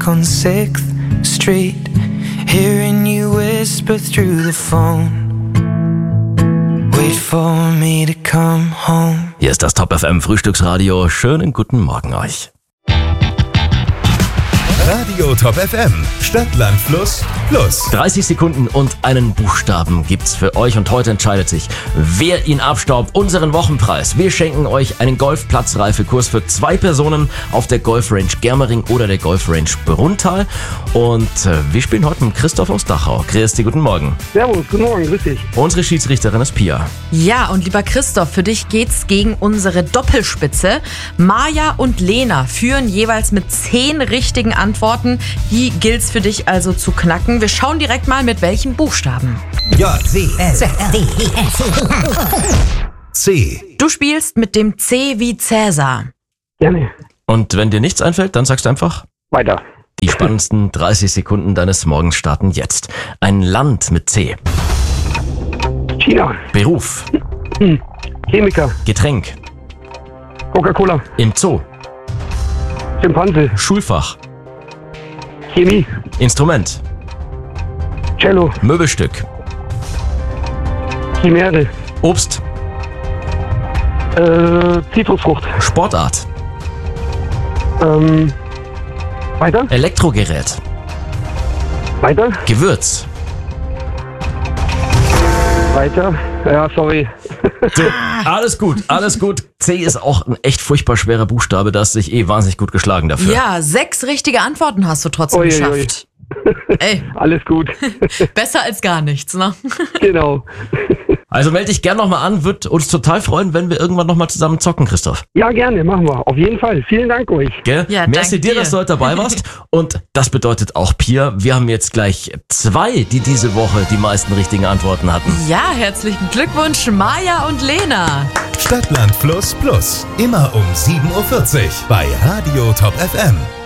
on 6th Street, hearing you whisper through the phone. Wait for me to come home. Hier ist das Top FM Frühstücksradio. Schönen guten Morgen euch. Radio Top FM, Stadt, Land, Fluss, Plus. 30 Sekunden und einen Buchstaben gibt's für euch und heute entscheidet sich, wer ihn abstaubt. Unseren Wochenpreis. Wir schenken euch einen Golfplatzreifekurs für 2 Personen auf der Golfrange Germering oder der Golfrange Bruntal. Und wir spielen heute mit Christoph aus Dachau. Christi, guten Morgen. Servus, guten Morgen, grüß dich. Unsere Schiedsrichterin ist Pia. Ja, und lieber Christoph, für dich geht's gegen unsere Doppelspitze. Maja und Lena führen jeweils mit 10 richtigen Antworten. Die gilt's für dich also zu knacken. Wir schauen direkt mal, mit welchen Buchstaben. C. Du spielst mit dem C wie Cäsar. Gerne. Und wenn dir nichts einfällt, dann sagst du einfach... Weiter. Die spannendsten 30 Sekunden deines Morgens starten jetzt. Ein Land mit C. China. Beruf. Chemiker. Getränk. Coca-Cola. Im Zoo. Schimpanse. Schulfach. Chemie. Instrument. Cello. Möbelstück. Chimäre. Obst. Zitrusfrucht. Sportart. Weiter. Elektrogerät. Weiter. Gewürz. Weiter. Ja, sorry. So, alles gut, alles gut. C ist auch ein echt furchtbar schwerer Buchstabe, da hast du dich wahnsinnig gut geschlagen dafür. Ja, 6 richtige Antworten hast du trotzdem geschafft. Ey, Alles gut. besser als gar nichts, ne? Genau. Also melde dich gern nochmal an, wird uns total freuen, wenn wir irgendwann nochmal zusammen zocken, Christoph. Ja, gerne, machen wir. Auf jeden Fall. Vielen Dank euch. Gell? Ja, Merci danke dir, dir. dass du heute dabei warst. Und das bedeutet auch, Pia, wir haben jetzt gleich 2, die diese Woche die meisten richtigen Antworten hatten. Ja, herzlichen Glückwunsch, Maja und Lena. Stadt, Land, Fluss, Plus. Immer um 7.40 Uhr bei Radio Top FM.